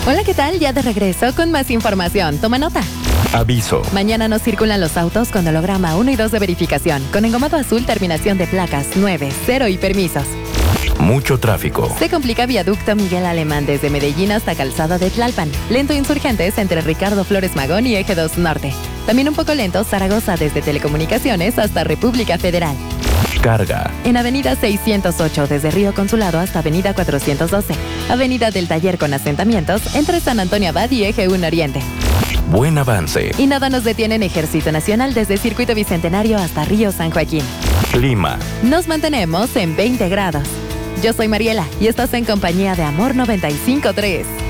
Hola, ¿qué tal? Ya de regreso con más información. Toma nota. Aviso. Mañana no circulan los autos con holograma 1 y 2 de verificación. Con engomado azul, terminación de placas 9, 0 y permisos. Mucho tráfico. Se complica viaducto Miguel Alemán desde Medellín hasta Calzada de Tlalpan. Lento Insurgentes entre Ricardo Flores Magón y Eje 2 Norte. También un poco lento Zaragoza desde Telecomunicaciones hasta República Federal. Carga. En Avenida 608 desde Río Consulado hasta Avenida 412. Avenida del Taller con asentamientos entre San Antonio Abad y Eje 1 Oriente. Buen avance. Y nada nos detiene en Ejército Nacional desde Circuito Bicentenario hasta Río San Joaquín. Clima. Nos mantenemos en 20 grados. Yo soy Mariela y estás en compañía de Amor 95.3.